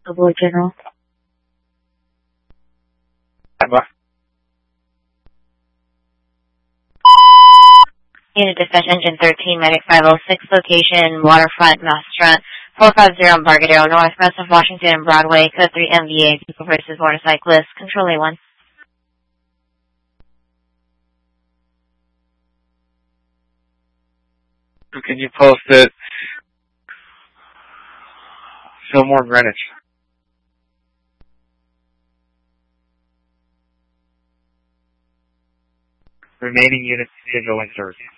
Gilboa General. Unit Dispatch Engine 13, Medic 506, location Waterfront, Masterfront, 450 Embarcadero, northwest of Washington and Broadway, code 3 MVA, vehicle versus motorcyclist, control A1. Can you post it? Fillmore, Greenwich. Remaining units schedule in service.